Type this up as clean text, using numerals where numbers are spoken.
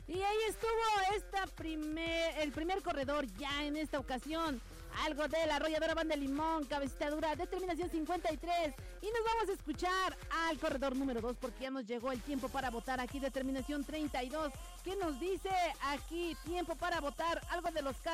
Y ahí estuvo el primer corredor ya en esta ocasión. Algo de la Arrolladora Banda Limón, Cabecita Dura, Determinación 53. Y nos vamos a escuchar al corredor número 2 porque ya nos llegó el tiempo para votar aquí, Determinación 32. ¿Qué nos dice aquí? Tiempo para votar, algo de los